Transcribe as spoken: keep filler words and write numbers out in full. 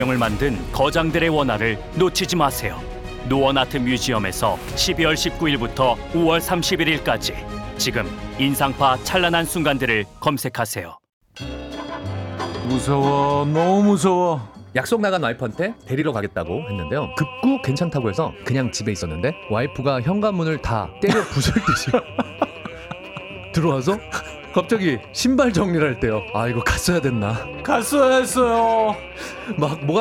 을 만든 거장들의 원화를 놓치지 마세요. 노원아트 뮤지엄에서 십이월 십구일부터 오월 삼십일일까지 지금 인상파 찬란한 순간들을 검색하세요. 무서워, 너무 무서워. 약속 나간 와이프한테 데리러 가겠다고 했는데요. 급구 괜찮다고 해서 그냥 집에 있었는데 와이프가 현관문을 다 때려 부술듯이 들어와서 갑자기 신발 정리를 할 때요. 아 이거 갔어야 됐나? 갔어야 했어요. 막 뭐가